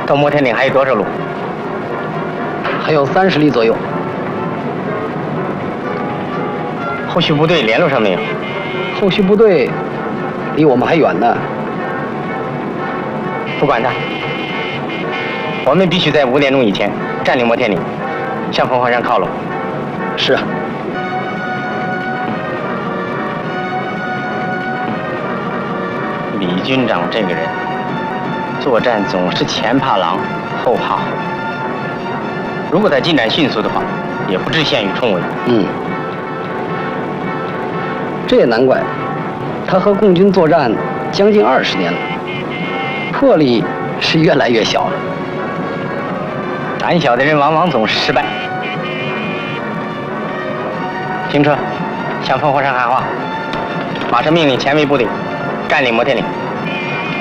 到摩天岭还有多少路？ 还有30里左右。 后续部队联络上没有？ 后续部队离我们还远呢。 不管他，我们必须在5点钟以前占领摩天岭，向凤凰山靠拢。 是啊。 李军长这个人，作战总是前怕狼，后怕虎。如果他进展迅速的话，也不至陷于重围。 这也难怪，他和共军作战将近20年了，魄力是越来越小了。 胆小的人往往总是失败。停车，向凤凰山喊话，马上命令前卫部队占领摩天岭。